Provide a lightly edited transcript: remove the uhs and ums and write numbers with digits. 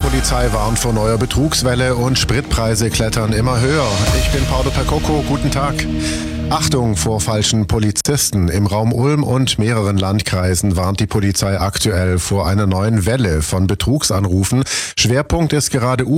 Polizei warnt vor neuer Betrugswelle und Spritpreise klettern immer höher. Ich bin Paolo Percocco, guten Tag. Achtung vor falschen Polizisten. Im Raum Ulm und mehreren Landkreisen warnt die Polizei aktuell vor einer neuen Welle von Betrugsanrufen. Schwerpunkt ist gerade